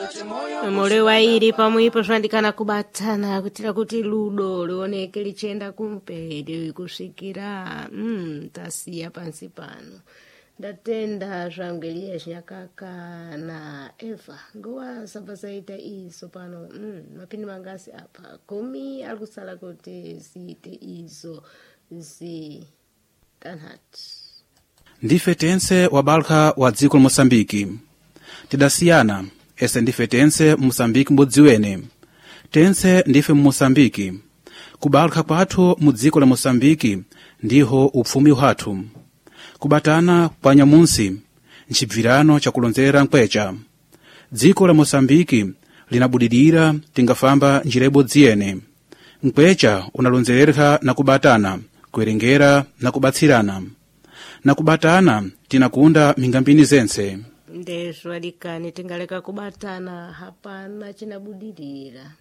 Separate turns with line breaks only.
Mole wairi pamwipo zvandikana kubatana kutira kuti ludo lioneke lichenda kumperi kusvikira tasiya pansi pano. Ndatenda zvangu Elias Nyakaka na Eva ngowa sabazaita izo pano mapini mangasi apa komi alikusala kuti ziite izo zitanhati.
Ndife tense wabalka wa dziko la Mosambiki tidasiyana ese ndife tense Mosambiki mbodziwene tense ndife Mosambiki kubalka kwathu mu dziko la Mosambiki ndiho upfumi wathu kubatana kwa nyamunsi nchibvirano chakulonzera nkwecha dziko la Mosambiki linabudidira tingafamba njirebo dziyene nkwecha unalonzereka na kubatana kuerengera na kubatsirana na kubatana tinakunda mingambini zense
ndezvo alikani tingaleka kubatana hapana chinabudirira.